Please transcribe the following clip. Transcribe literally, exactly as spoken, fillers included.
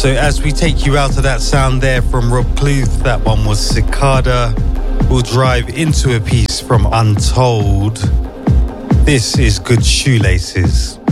So as we take you out of that sound there from Rob Cluth, that one was Cicada. We'll drive into a piece from Untold. This is Good Shoelaces.